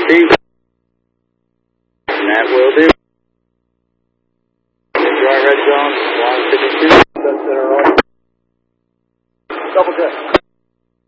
Chief. And that will do. Enjoy Red Zone, 152. Double check.